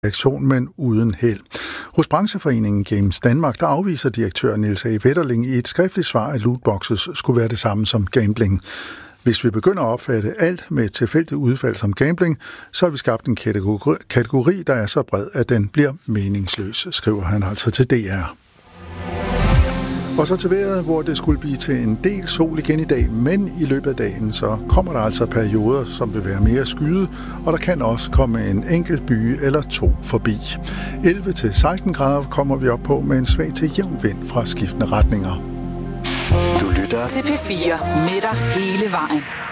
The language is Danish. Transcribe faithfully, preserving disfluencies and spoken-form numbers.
reaktion, men uden held. Hos brancheforeningen Games Danmark, der afviser direktør Niels A. Wetterling i et skriftligt svar, at lootboxes skulle være det samme som gambling. Hvis vi begynder at opfatte alt med tilfældigt udfald som gambling, så har vi skabt en kategori, kategori, der er så bred, at den bliver meningsløs, skriver han altså til D R. Og så til vejret, hvor det skulle blive til en del sol igen i dag, men i løbet af dagen, så kommer der altså perioder, som vil være mere skyde, og der kan også komme en enkelt by eller to forbi. elleve til seksten grader kommer vi op på med en svag til jævn vind fra skiftende retninger. Du lytter til P fire med dig hele vejen.